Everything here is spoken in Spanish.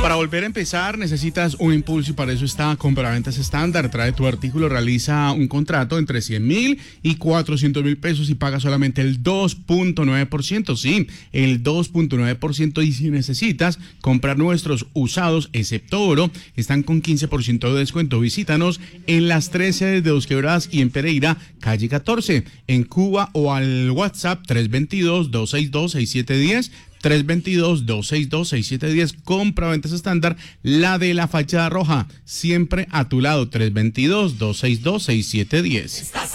Para volver a empezar necesitas un impulso y para eso está Compraventas Estándar. Trae tu artículo, realiza un contrato entre 100,000 y 400,000 pesos y paga solamente el 2.9%. Sí, el 2.9%. Y si necesitas comprar nuestros usados, excepto oro, están con 15% de descuento. Visítanos en las 13 de Dos Quebradas y en Pereira, calle 14, en Cuba, o al WhatsApp 322-262-6710. 322-262-6710. Compraventas Estándar, la de la fachada roja, siempre a tu lado. 322-262-6710.